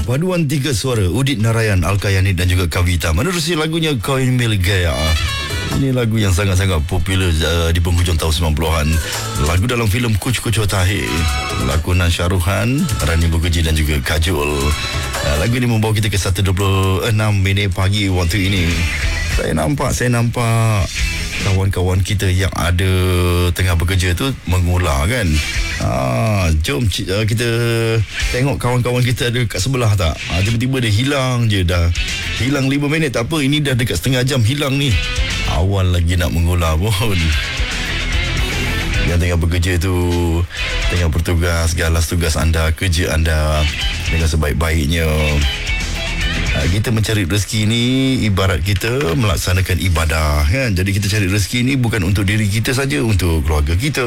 Paduan tiga suara Udit Narayan, Alkayani dan juga Kavita menerusi lagunya Kau Ini Milik Gaya. Ini lagu yang sangat-sangat popular di penghujung tahun 90-an. Lagu dalam filem Kuch Kuch Hota Hai, lakonan Shahruhan, Rani Mukerji dan juga Kajol. Lagu ini membawa kita ke 1.26 minit pagi waktu ini. Saya nampak kawan-kawan kita yang ada tengah bekerja tu mengular kan. Jom kita tengok kawan-kawan kita ada kat sebelah tak. Tiba-tiba dia hilang je, dah hilang 5 minit tak apa, ini dah dekat setengah jam hilang ni. Awal lagi nak mengular pun. Yang tengah bekerja tu, tengah bertugas, galas tugas anda, kerja anda dengan sebaik-baiknya. Kita mencari rezeki ni ibarat kita melaksanakan ibadah kan. Jadi kita cari rezeki ni bukan untuk diri kita saja, untuk keluarga kita.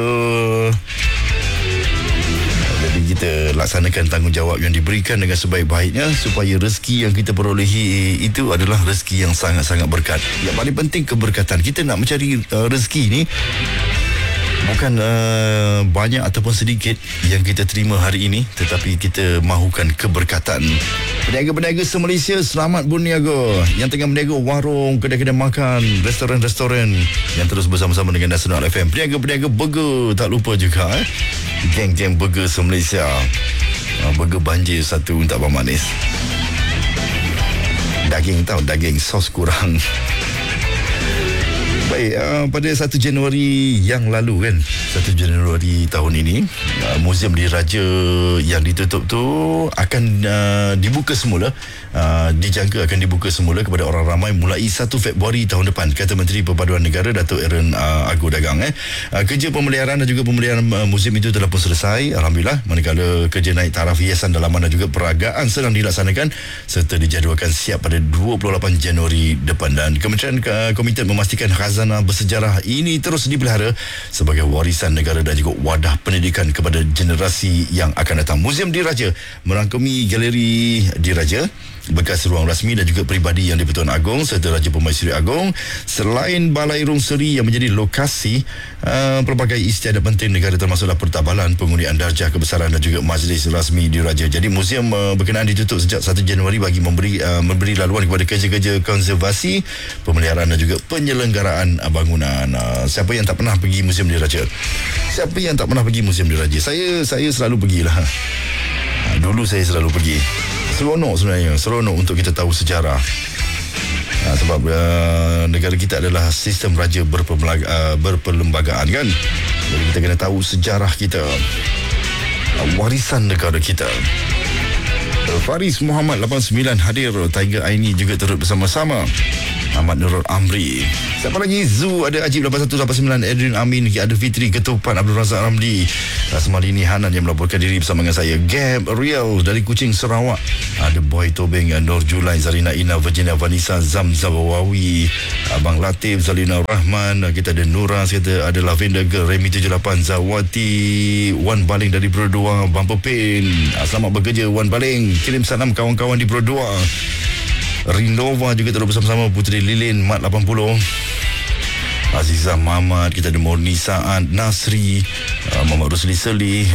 Jadi kita laksanakan tanggungjawab yang diberikan dengan sebaik-baiknya supaya rezeki yang kita perolehi itu adalah rezeki yang sangat-sangat berkat. Yang paling penting keberkatan. Kita nak mencari rezeki ni bukan banyak ataupun sedikit yang kita terima hari ini, tetapi kita mahukan keberkatan. Peniaga-peniaga se-Malaysia, selamat berniaga. Yang tengah berniaga warung, kedai-kedai makan, restoran-restoran yang terus bersama-sama dengan Nasional FM. Peniaga-peniaga burger, tak lupa juga geng-geng burger se-Malaysia. Burger banjir satu, tak apa manis. Daging tahu, daging sos kurang. Baik, pada 1 Januari yang lalu kan, 1 Januari tahun ini, Muzium Diraja yang ditutup tu akan dibuka semula. Dijangka akan dibuka semula kepada orang ramai mulai 1 Februari tahun depan, kata Menteri Perpaduan Negara Datuk Aaron Agor Dagang. Kerja pemeliharaan dan juga pemeliharaan muzium itu telah pun selesai, alhamdulillah, manakala kerja naik taraf hiasan dalaman dan juga peragaan sedang dilaksanakan serta dijadualkan siap pada 28 Januari depan. Dan Kementerian Komited memastikan khazanah bersejarah ini terus dipelihara sebagai warisan negara dan juga wadah pendidikan kepada generasi yang akan datang. Muzium Diraja merangkumi Galeri Diraja, bekas ruang rasmi dan juga peribadi yang di-Pertuan Agong serta Raja Pemaisuri Agong, selain Balai Rung Seri yang menjadi lokasi pelbagai istiadat penting negara termasuklah pertabalan, pengundian darjah kebesaran dan juga majlis rasmi Diraja. Jadi muzium berkenaan ditutup sejak 1 Januari bagi memberi laluan kepada kerja-kerja konservasi, pemeliharaan dan juga penyelenggaraan bangunan. Siapa yang tak pernah pergi Muzium Diraja? Siapa yang tak pernah pergi Muzium Diraja? Saya selalu pergilah. Dulu saya selalu pergi. Seronok sebenarnya, seronok untuk kita tahu sejarah. Sebab negara kita adalah sistem raja berperlembagaan kan. Jadi kita kena tahu sejarah kita, warisan negara kita. Faris Muhammad 89 hadir, Tiger Aini juga turut bersama-sama, Ahmad Nurul Amri. Siapa lagi? Zu ada, Ajib 8189, Adrian Amin, ada Fitri Ketupan, Abdul Razak Ramli, Asmalini Hanan yang melaporkan diri bersama dengan saya. Gab Riel dari Kuching Sarawak, ada Boy Tobeng, Nur Julai, Zarina Ina, Virginia Vanessa, Zamzawawi, Abang Latif, Zalina Rahman, kita ada Nuras, kita ada Lavender Girl, Remy 78, Zawati, Wan Baling dari Berdua, Bumper Pain. Selamat bekerja Wan Baling, kirim salam kawan-kawan di Berdua. Rindova juga terus bersama-sama, Putri Lilin, Mat 80, Azizah Muhammad, kita ada Murni Saad, Nasri, Muhammad Rusli Selih,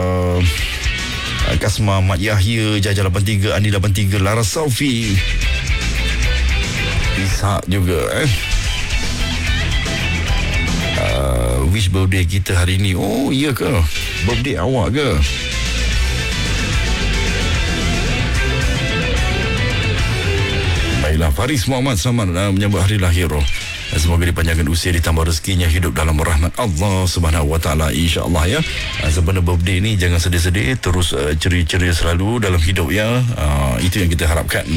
Kasma Mat Yahya, Jaja 83, Andi 83, Lara Saufi, Ishak juga wish birthday kita hari ni. Oh iya ke? Birthday awak ke? Baiklah, Faris Muhammad, selamat menyambut hari lahir. Semoga dipanjangkan usia, ditambah rezekinya, hidup dalam rahmat Allah Subhanahu Wa Taala, insya-Allah ya. Sebenarnya birthday ni jangan sedih-sedih, terus ceria-ceria selalu dalam hidup ya. Itu yang kita harapkan.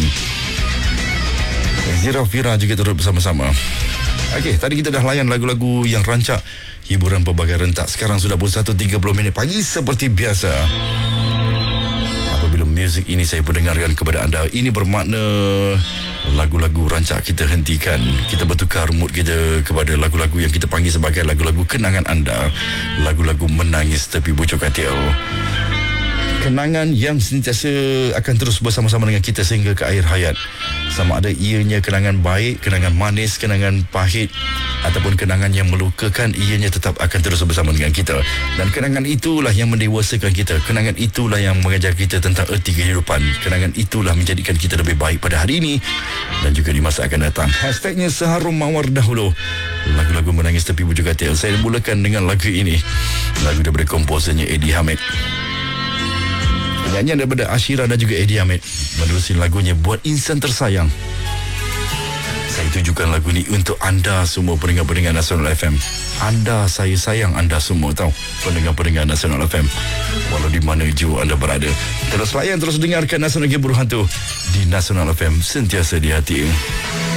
Zira Fira juga turut bersama-sama. Okey, tadi kita dah layan lagu-lagu yang rancak hiburan pelbagai rentak. Sekarang sudah pun 1.30 minit pagi seperti biasa. Apabila muzik ini saya pendengarkan kepada anda, ini bermakna lagu-lagu rancak kita hentikan. Kita bertukar mood kita kepada lagu-lagu yang kita panggil sebagai lagu-lagu kenangan anda, lagu-lagu menangis tepi bucuk katil. Kenangan yang sentiasa akan terus bersama-sama dengan kita sehingga ke akhir hayat. Sama ada ianya kenangan baik, kenangan manis, kenangan pahit ataupun kenangan yang melukakan, ianya tetap akan terus bersama dengan kita. Dan kenangan itulah yang mendewasakan kita. Kenangan itulah yang mengajar kita tentang erti kehidupan. Kenangan itulah menjadikan kita lebih baik pada hari ini dan juga di masa akan datang. Hashtagnya Seharum Mawar Dahulu. Lagu-lagu menangis tepi bujur katil. Saya mulakan dengan lagu ini. Lagu daripada komposernya Eddie Hamid. Penyanyian daripada Ashira dan juga Eddie Hamid menerusi lagunya Buat Insan Tersayang. Saya tujukan lagu ini untuk anda semua pendengar-pendengar Nasional FM. Anda, saya sayang anda semua tahu, pendengar-pendengar Nasional FM. Walau di mana jua anda berada, terus layan, terus dengarkan Nasional Game Hantu di Nasional FM, sentiasa di hati.